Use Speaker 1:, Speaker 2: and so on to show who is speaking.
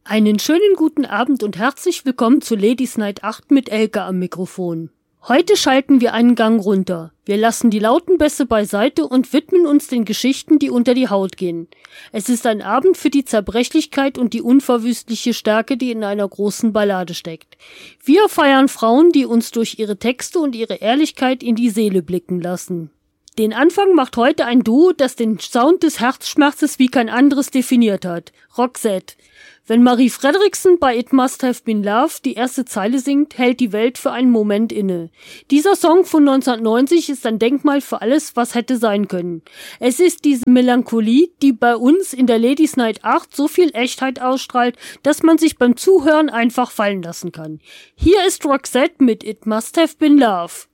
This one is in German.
Speaker 1: Einen schönen guten Abend und herzlich willkommen zu Ladies Night 8 mit Elke am Mikrofon. Heute schalten wir einen Gang runter. Wir lassen die lauten Bässe beiseite und widmen uns den Geschichten, die unter die Haut gehen. Es ist ein Abend für die Zerbrechlichkeit und die unverwüstliche Stärke, die in einer großen Ballade steckt. Wir feiern Frauen, die uns durch ihre Texte und ihre Ehrlichkeit in die Seele blicken lassen. Den Anfang macht heute ein Duo, das den Sound des Herzschmerzes wie kein anderes definiert hat. Roxette. Wenn Marie Fredriksson bei It Must Have Been Love die erste Zeile singt, hält die Welt für einen Moment inne. Dieser Song von 1990 ist ein Denkmal für alles, was hätte sein können. Es ist diese Melancholie, die bei uns in der Ladies Night 8 so viel Echtheit ausstrahlt, dass man sich beim Zuhören einfach fallen lassen kann. Hier ist Roxette mit It Must Have Been Love.